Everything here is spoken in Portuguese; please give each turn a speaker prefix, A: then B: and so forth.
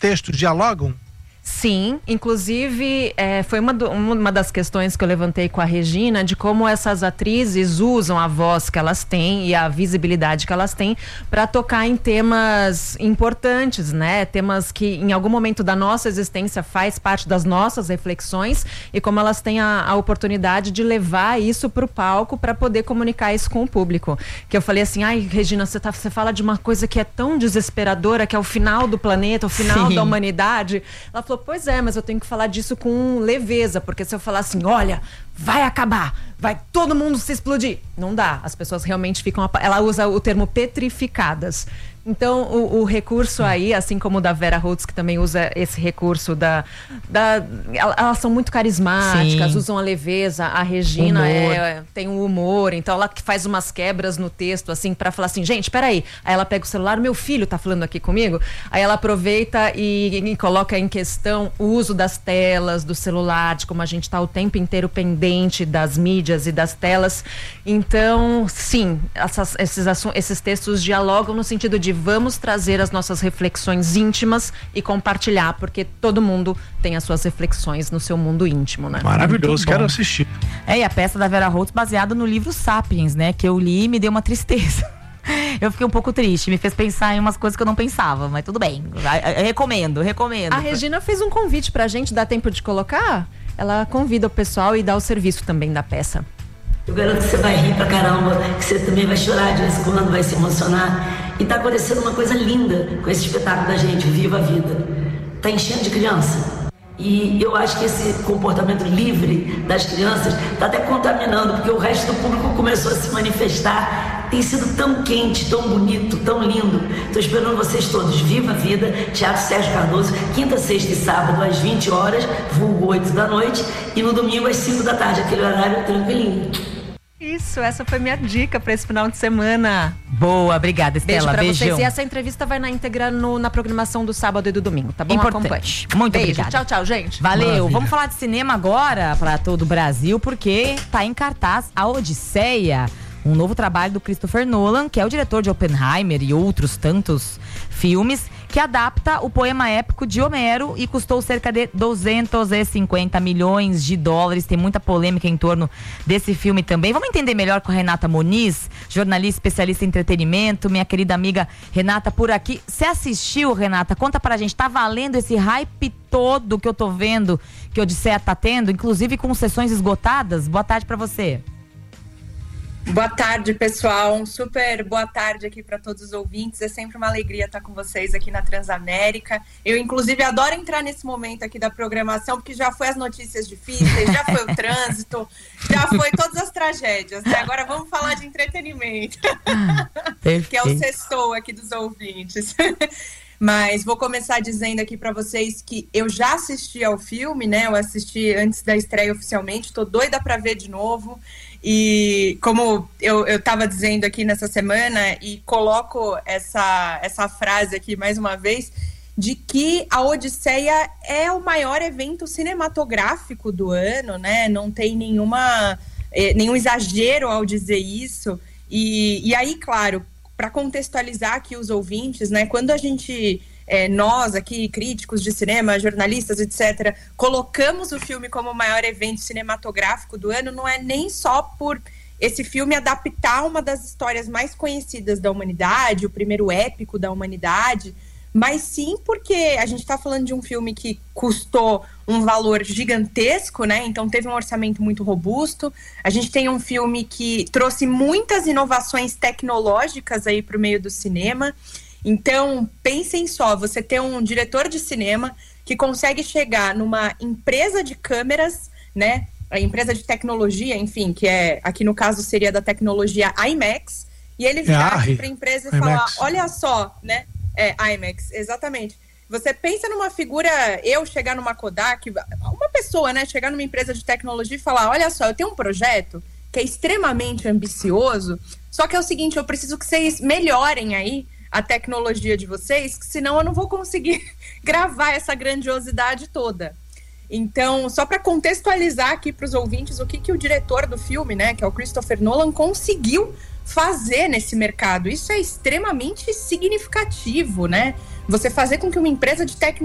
A: textos dialogam?
B: Sim, inclusive foi uma das questões que eu levantei com a Regina, de como essas atrizes usam a voz que elas têm e a visibilidade que elas têm para tocar em temas importantes, né? Temas que em algum momento da nossa existência faz parte das nossas reflexões, e como elas têm a oportunidade de levar isso para o palco para poder comunicar isso com o público. Que eu falei assim, ai, Regina, você fala de uma coisa que é tão desesperadora, que é o final do planeta, o final da humanidade. Ela falou, pois é, mas eu tenho que falar disso com leveza, porque se eu falar assim, olha, vai acabar, vai todo mundo se explodir, não dá, as pessoas realmente ficam, ela usa o termo petrificadas. Então o recurso aí, assim como o da Vera Holtz, que também usa esse recurso elas são muito carismáticas, sim, usam a leveza. A Regina tem um humor, então ela faz umas quebras no texto, assim, pra falar assim, gente, peraí. Aí ela pega o celular, meu filho tá falando aqui comigo, aí ela aproveita e coloca em questão o uso das telas, do celular, de como a gente tá o tempo inteiro pendente das mídias e das telas. Então, sim, esses textos dialogam no sentido de vamos trazer as nossas reflexões íntimas e compartilhar, porque todo mundo tem as suas reflexões no seu mundo íntimo, né?
A: Maravilhoso, quero assistir.
C: E a peça da Vera Holtz baseada no livro Sapiens, né? Que eu li e me deu uma tristeza. Eu fiquei um pouco triste, me fez pensar em umas coisas que eu não pensava, mas tudo bem. Eu recomendo.
B: A Regina fez um convite pra gente, dá tempo de colocar? Ela convida o pessoal e dá o serviço também da peça.
D: Eu garanto que você vai rir pra caramba, que você também vai chorar de vez em quando, vai se emocionar. E tá acontecendo uma coisa linda com esse espetáculo da gente, Viva a Vida. Tá enchendo de criança. E eu acho que esse comportamento livre das crianças tá até contaminando, porque o resto do público começou a se manifestar. Tem sido tão quente, tão bonito, tão lindo. Tô esperando vocês todos. Viva a Vida, Teatro Sérgio Cardoso, quinta, sexta e sábado às 20 horas, vulgo 8 da noite, e no domingo às 5 da tarde, aquele horário tranquilinho.
B: Isso, essa foi minha dica para esse final de semana.
C: Boa, obrigada, Estela.
B: Beijo pra
C: Beijão.
B: vocês. E essa entrevista vai na íntegra na programação do sábado e do domingo, tá bom?
C: Importante. Muito
B: beijo,
C: obrigada.
B: Tchau, tchau, gente.
C: Valeu.
A: Maravilha.
C: Vamos falar de cinema agora para todo o Brasil, porque tá em cartaz A Odisseia, um novo trabalho do Christopher Nolan, que é o diretor de Oppenheimer e outros tantos filmes, que adapta o poema épico de Homero e custou cerca de 250 milhões de dólares. Tem muita polêmica em torno desse filme também. Vamos entender melhor com a Renata Moniz, jornalista especialista em entretenimento, minha querida amiga Renata por aqui. Você assistiu, Renata? Conta pra gente, tá valendo esse hype todo que eu tô vendo que Odisseia tá tendo, inclusive com sessões esgotadas? Boa tarde pra você.
E: Boa tarde, pessoal. Super boa tarde aqui para todos os ouvintes. É sempre uma alegria estar com vocês aqui na Transamérica. Eu, inclusive, adoro entrar nesse momento aqui da programação, porque já foi as notícias difíceis, já foi o trânsito, já foi todas as tragédias, né? Agora vamos falar de entretenimento, que é o sextou aqui dos ouvintes. Mas vou começar dizendo aqui para vocês que eu já assisti ao filme, né? Eu assisti antes da estreia oficialmente, tô doida para ver de novo. E como eu estava dizendo aqui nessa semana, e coloco essa frase aqui mais uma vez, de que a Odisseia é o maior evento cinematográfico do ano, né? Não tem nenhum exagero ao dizer isso. E aí, claro, para contextualizar aqui os ouvintes, né? Quando a gente... nós aqui, críticos de cinema, jornalistas, etc., colocamos o filme como o maior evento cinematográfico do ano, não é nem só por esse filme adaptar uma das histórias mais conhecidas da humanidade, o primeiro épico da humanidade, mas sim porque a gente está falando de um filme que custou um valor gigantesco, né? Então teve um orçamento muito robusto. A gente tem um filme que trouxe muitas inovações tecnológicas aí para o meio do cinema. Então, pensem só, você ter um diretor de cinema que consegue chegar numa empresa de câmeras, né? A empresa de tecnologia, enfim, que aqui no caso seria da tecnologia IMAX, e ele virar aqui para a empresa e falar, olha só, né? IMAX, exatamente. Você pensa numa figura, eu chegar numa Kodak, uma pessoa, né? Chegar numa empresa de tecnologia e falar, olha só, eu tenho um projeto que é extremamente ambicioso, só que é o seguinte, eu preciso que vocês melhorem aí a tecnologia de vocês, que senão eu não vou conseguir gravar essa grandiosidade toda. Então, só para contextualizar aqui para os ouvintes o que o diretor do filme, né, que é o Christopher Nolan, conseguiu fazer nesse mercado. Isso é extremamente significativo, né? Você fazer com que uma empresa de tecnologia